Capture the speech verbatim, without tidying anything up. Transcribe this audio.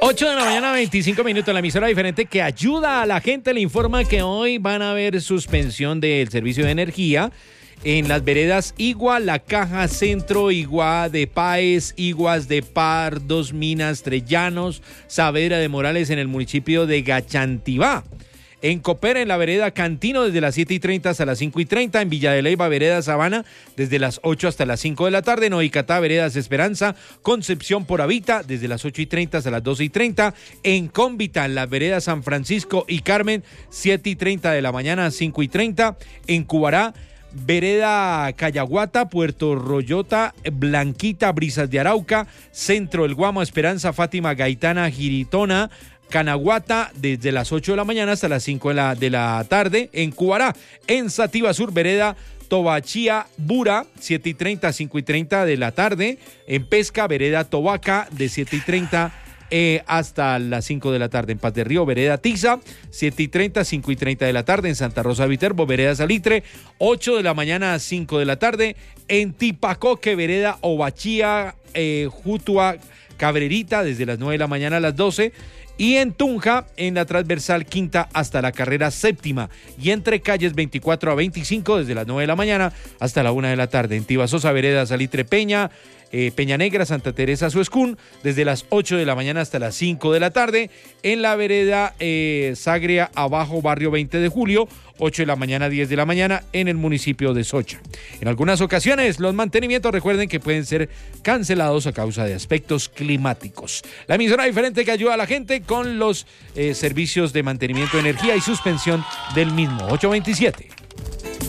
ocho de la mañana, veinticinco minutos. La emisora diferente que ayuda a la gente le informa que hoy van a haber suspensión del servicio de energía en las veredas Igua, La Caja, Centro, Igua de Páez, Iguas de Pardos, Minas, Trellanos, Saavedra de Morales en el municipio de Gachantibá. En Copera, en la vereda Cantino, desde las siete y treinta hasta las cinco y treinta. En Villa de Leyva, vereda Sabana, desde las ocho hasta las cinco de la tarde. En Oicatá, veredas Esperanza, Concepción por Habita, desde las ocho y treinta hasta las doce y treinta. En Cómbita, en las veredas San Francisco y Carmen, siete y treinta de la mañana a cinco y treinta. En Cubará, vereda Cayaguata, Puerto Royota, Blanquita, Brisas de Arauca, Centro, El Guamo, Esperanza, Fátima, Gaitana, Giritona, Canaguata, desde las ocho de la mañana hasta las cinco de la, de la tarde. En Cubará, en Sativa Sur, vereda Tobachía, Bura, siete y treinta, cinco y treinta de la tarde. En Pesca, vereda Tobaca, de siete y treinta eh, hasta las cinco de la tarde. En Paz de Río, vereda Tiza, siete y treinta, cinco y treinta de la tarde. En Santa Rosa Viterbo, vereda Salitre, ocho de la mañana a cinco de la tarde. En Tipacoque, vereda Ovachía, eh, Jutua, Cabrerita, desde las nueve de la mañana a las doce. Y en Tunja, en la transversal quinta hasta la carrera séptima. Y entre calles veinticuatro a veinticinco, desde las nueve de la mañana hasta la una de la tarde. En Tibasosa, vereda Salitre Peña, eh, Peña Negra, Santa Teresa Suescún, desde las ocho de la mañana hasta las cinco de la tarde. En la vereda eh, Sagria Abajo, barrio veinte de julio, ocho de la mañana a diez de la mañana, en el municipio de Socha. En algunas ocasiones, los mantenimientos, recuerden que pueden ser cancelados a causa de aspectos climáticos. La emisora diferente que ayuda a la gente con los eh, servicios de mantenimiento de energía y suspensión del mismo. ocho veintisiete.